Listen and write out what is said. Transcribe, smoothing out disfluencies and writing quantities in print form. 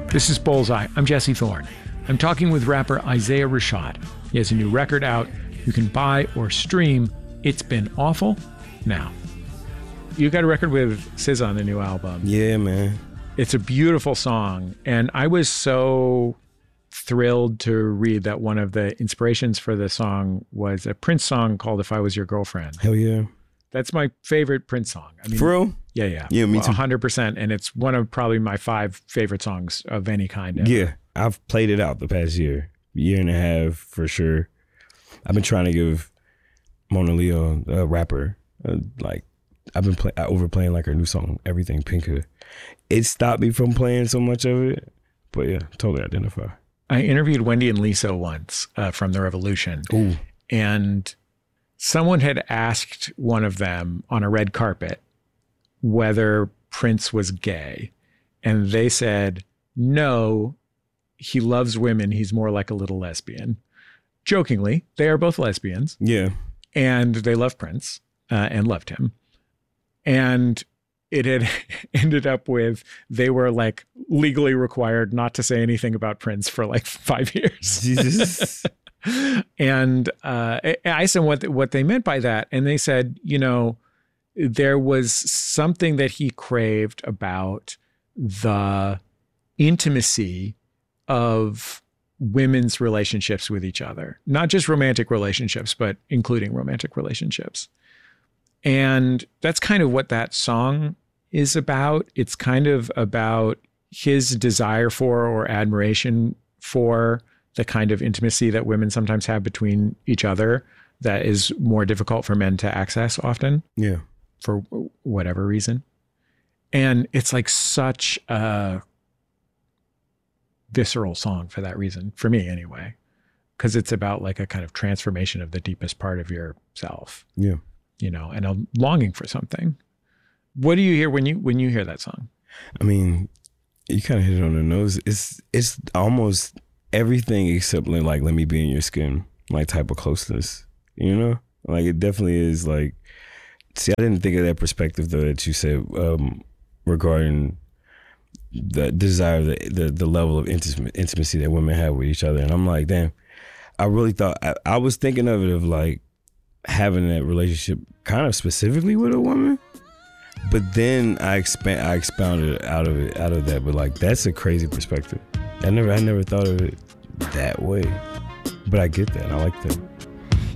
This is Bullseye. I'm Jesse Thorne. I'm talking with rapper Isaiah Rashad. He has a new record out. You can buy or stream It's Been Awful now. You got a record with SZA on the new album. Yeah, man. It's a beautiful song. And I was so thrilled to read that one of the inspirations for the song was a Prince song called If I Was Your Girlfriend. Hell yeah. That's my favorite Prince song. I mean, for real? Yeah. Yeah, me too. 100%. And it's one of probably my 5 favorite songs of any kind ever. Yeah, I've played it out the past year and a half for sure. I've been trying to give Mona Leo, a rapper, I've been overplaying like her new song, Everything Pinker. It stopped me from playing so much of it, but yeah, totally identify. I interviewed Wendy and Lisa once from The Revolution. Ooh. And someone had asked one of them on a red carpet whether Prince was gay. And they said, no, he loves women. He's more like a little lesbian. Jokingly, they are both lesbians. Yeah. And they love Prince and loved him. And it had ended up with, they were like legally required not to say anything about Prince for like 5 years. Jesus. And I asked them what they meant by that. And they said, you know, there was something that he craved about the intimacy of women's relationships with each other, not just romantic relationships, but including romantic relationships. And that's kind of what that song is about. It's kind of about his desire for or admiration for the kind of intimacy that women sometimes have between each other that is more difficult for men to access often. Yeah. For whatever reason. And it's like such a visceral song for that reason, for me anyway, because it's about like a kind of transformation of the deepest part of yourself. Yeah. You know, and a longing for something. What do you hear when you hear that song? I mean, you kind of hit it on the nose. It's almost everything except like let me be in your skin, like type of closeness, you know? Like it definitely is like, see, I didn't think of that perspective though that you said regarding the desire, the level of intimacy that women have with each other. And I'm like, damn, I really thought, I was thinking of it of like having that relationship kind of specifically with a woman. But then I expounded out of that. But like, that's a crazy perspective. I never thought of it that way. But I get that. I like that.